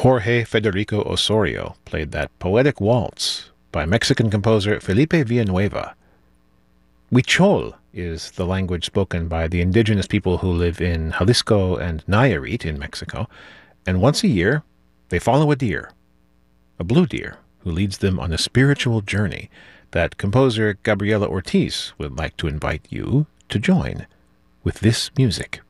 Jorge Federico Osorio played that poetic waltz by Mexican composer Felipe Villanueva. Huichol is the language spoken by the indigenous people who live in Jalisco and Nayarit in Mexico, and once a year they follow a blue deer, who leads them on a spiritual journey that composer Gabriela Ortiz would like to invite you to join with this music.